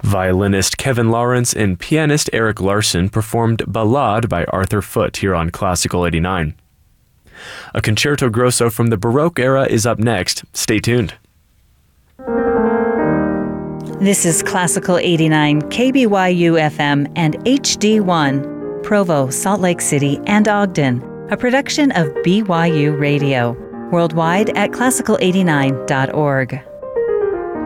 Violinist Kevin Lawrence and pianist Eric Larson performed Ballade by Arthur Foote here on Classical 89. A concerto grosso from the Baroque era is up next. Stay tuned. This is Classical 89, KBYU FM and HD1, Provo, Salt Lake City, and Ogden, a production of BYU Radio. Worldwide at classical89.org.